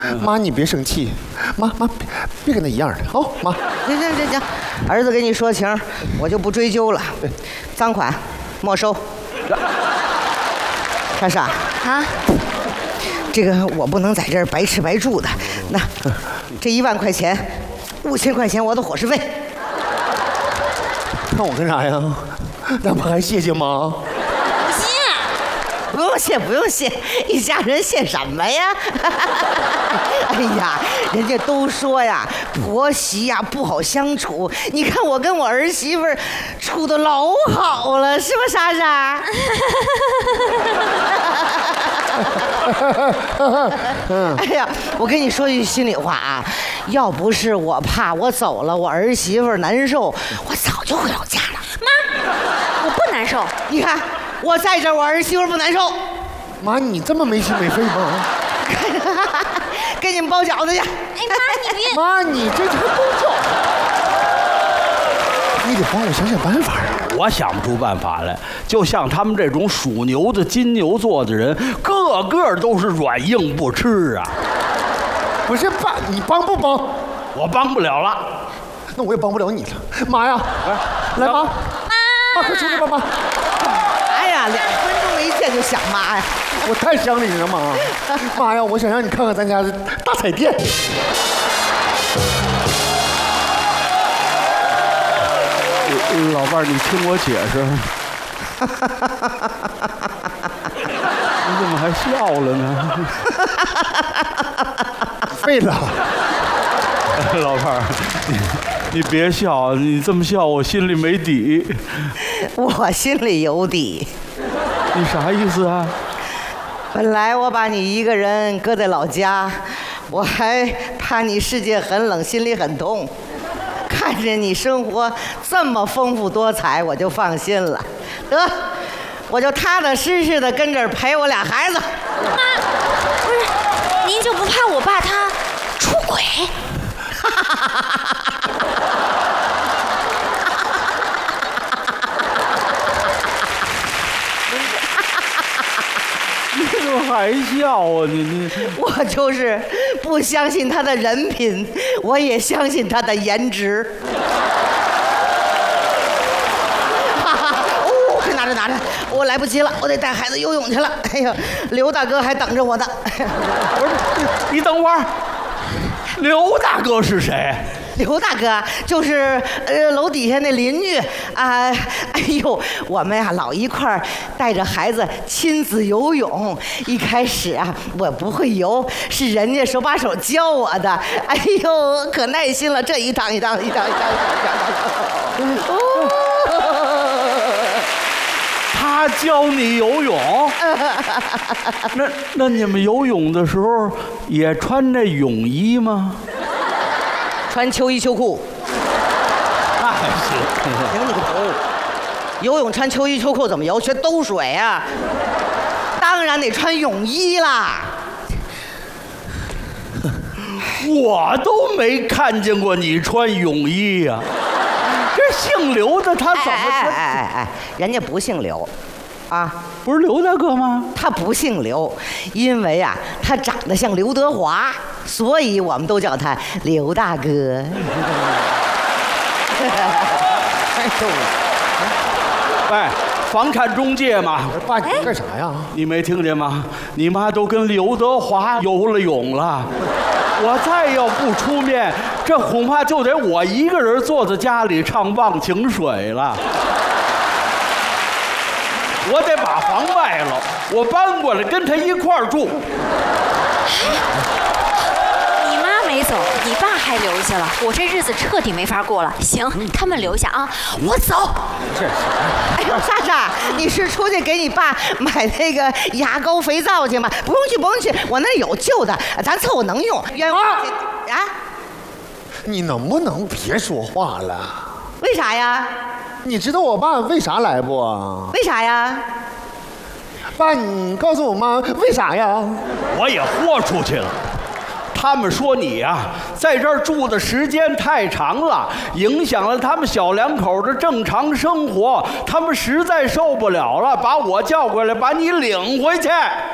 妈，你别生气，妈，别跟他一样的，好，妈。 行，儿子给你说情，我就不追究了。赃款没收。莎莎啊， 这个我不能在这儿白吃白住的。那这1万块钱，5000块钱我的伙食费。 看我干啥呀？那不还谢谢吗？ 不用谢，一家人谢什么呀？哎呀，人家都说呀，婆媳呀不好相处。你看我跟我儿媳妇处得老好了，是吧，莎莎？哎呀，我跟你说句心里话啊，要不是我怕我走了我儿媳妇难受，我早就回老家了。 妈，我不难受。 你看我在这儿，我儿媳妇不难受。 妈，你这么没心没肺吗？ 给你们包饺子去。哎妈，你别。 妈，你这才包饺子，你得帮我想想办法啊！ 我想不出办法来。就像他们这种属牛的、金牛座的人，个个都是软硬不吃啊。 不是你帮不帮？ 我帮不了了， 那我也帮不了你了。妈呀，来妈，妈快出来吧妈！ 哎呀，2分钟没见就想妈呀！ 我太想你了妈！妈呀，我想让你看看咱家的大彩电。 老伴儿，你听我解释。你怎么还笑了呢？ 废了。 老伴儿，你别笑，你这么笑我心里没底。 我心里有底。 你啥意思啊？ 本来我把你一个人搁在老家，我还怕你世界很冷，心里很痛。看着你生活这么丰富多彩，我就放心了。得，我就踏踏实实的跟这儿陪我俩孩子。 妈，不是，您就不怕我爸他出轨？ 你怎么还笑啊？你我就是不相信他的人品，我也相信他的颜值。哦，快拿着，我来不及了，我得带孩子游泳去了。哎呀，刘大哥还等着我呢。 不是，你等会儿，刘大哥是谁？ 刘大哥就是楼底下那邻居啊。哎呦，我们呀老一块儿带着孩子亲子游泳。一开始啊我不会游，是人家手把手教我的。哎呦，可耐心了，这一趟。 他教你游泳？那你们游泳的时候也穿这泳衣吗？ 穿秋衣秋裤。 那还行。 行你个头！游泳穿秋衣秋裤怎么游？学兜水啊！当然得穿泳衣啦。 我都没看见过你穿泳衣呀。这姓刘的他怎么？ 人家不姓刘，啊， 不是刘大哥吗？ 他不姓刘，因为啊，他长得像刘德华，所以我们都叫他刘大哥。 喂，房产中介嘛。 爸，你干啥呀？ 你没听见吗？你妈都跟刘德华游了泳了。我再要不出面，这恐怕就得我一个人坐在家里唱忘情水了。我得把房卖了，我搬过来跟他一块儿住。 你妈没走，你爸还留下了，我这日子彻底没法过了。行，他们留下啊，我走。 哎呦，莎莎，你是出去给你爸买那个牙膏、肥皂去吗？不用去，我那有旧的，咱凑合能用。冤枉啊！ 你能不能别说话了？ 为啥呀？ 你知道我爸为啥来不？ 为啥呀？ 爸，你告诉我妈为啥呀？ 我也豁出去了。他们说你呀，在这儿住的时间太长了，影响了他们小两口的正常生活，他们实在受不了了，把我叫过来，把你领回去。